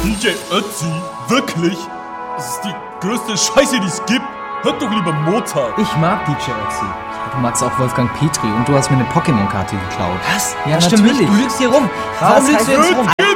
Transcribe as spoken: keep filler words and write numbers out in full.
D J Ötzi? Wirklich? Das ist die größte Scheiße, die es gibt. Hört doch lieber Mozart. Ich mag D J Ötzi. Du magst auch Wolfgang Petri und du hast mir eine Pokémon-Karte geklaut. Was? Ja, das stimmt natürlich. nicht. Du lügst hier rum. Warum Was lügst heißt du jetzt das? rum?